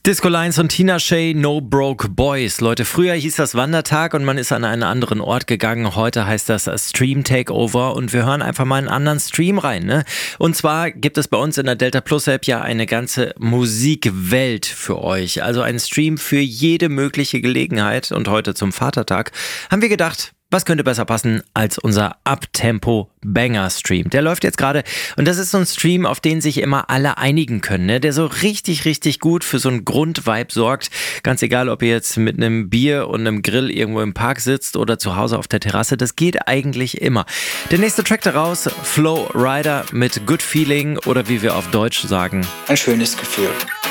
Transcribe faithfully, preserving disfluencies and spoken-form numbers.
Disco Lions und Tina Shay, No Broke Boys. Leute, früher hieß das Wandertag und man ist an einen anderen Ort gegangen. Heute heißt das Stream Takeover und wir hören einfach mal einen anderen Stream rein. Ne? Und zwar gibt es bei uns in der Delta Plus App ja eine ganze Musikwelt für euch. Also ein Stream für jede mögliche Gelegenheit. Und heute zum Vatertag haben wir gedacht, was könnte besser passen als unser Uptempo-Banger-Stream? Der läuft jetzt gerade und das ist so ein Stream, auf den sich immer alle einigen können, ne? Der so richtig, richtig gut für so einen Grundvibe sorgt. Ganz egal, ob ihr jetzt mit einem Bier und einem Grill irgendwo im Park sitzt oder zu Hause auf der Terrasse, das geht eigentlich immer. Der nächste Track daraus, Flow Rider mit Good Feeling oder wie wir auf Deutsch sagen, ein schönes Gefühl.